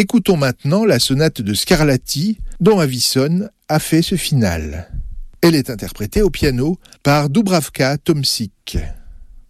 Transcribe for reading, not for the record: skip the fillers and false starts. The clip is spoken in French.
Écoutons maintenant la sonate de Scarlatti, dont Avison a fait ce final. Elle est interprétée au piano par Dubravka Tomšič.